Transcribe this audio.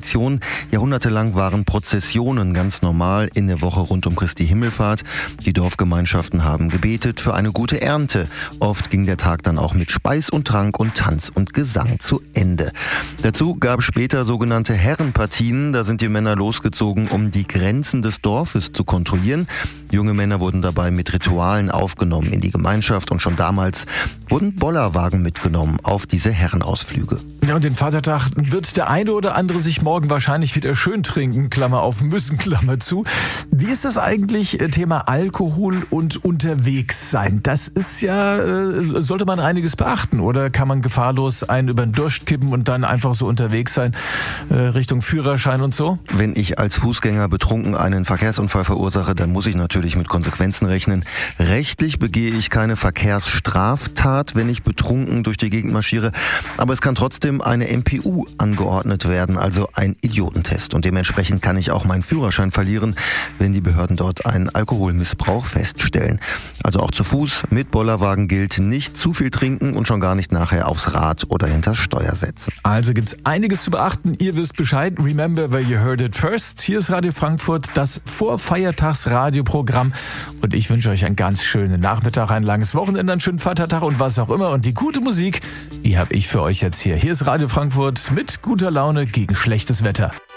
Tradition. Jahrhundertelang waren Prozessionen ganz normal in der Woche rund um Christi Himmelfahrt. Die Dorfgemeinschaften haben gebetet für eine gute Ernte. Oft ging der Tag dann auch mit Speis und Trank und Tanz und Gesang zu Ende. Dazu gab es später sogenannte Herrenpartien. Da sind die Männer losgezogen, um die Grenzen des Dorfes zu kontrollieren. Junge Männer wurden dabei mit Ritualen aufgenommen in die Gemeinschaft und schon damals wurden Bollerwagen mitgenommen auf diese Herrenausflüge. Ja, und den Vatertag wird der eine oder andere sich morgen wahrscheinlich wieder schön trinken, Klammer auf müssen, Klammer zu. Wie ist das eigentlich, Thema Alkohol und unterwegs sein? Das ist ja, sollte man einiges beachten, oder kann man gefahrlos einen über den Durst kippen und dann einfach so unterwegs sein, Richtung Führerschein und so? Wenn ich als Fußgänger betrunken einen Verkehrsunfall verursache, dann muss ich natürlich mit Konsequenzen rechnen. Rechtlich begehe ich keine Verkehrsstraftat, wenn ich betrunken durch die Gegend marschiere, aber es kann trotzdem eine MPU angeordnet werden, also ein Idiotentest. Und dementsprechend kann ich auch meinen Führerschein verlieren, wenn die Behörden dort einen Alkoholmissbrauch feststellen. Also auch zu Fuß mit Bollerwagen gilt, nicht zu viel trinken und schon gar nicht nachher aufs Rad oder hinters Steuer setzen. Also gibt's einiges zu beachten. Ihr wisst Bescheid. Remember where you heard it first. Hier ist Radio Frankfurt, das Vorfeiertags-Radioprogramm. Und ich wünsche euch einen ganz schönen Nachmittag, ein langes Wochenende, einen schönen Vatertag und was auch immer. Und die gute Musik, die habe ich für euch jetzt hier. Hier ist Radio Frankfurt mit guter Laune gegen schlechtes Wetter.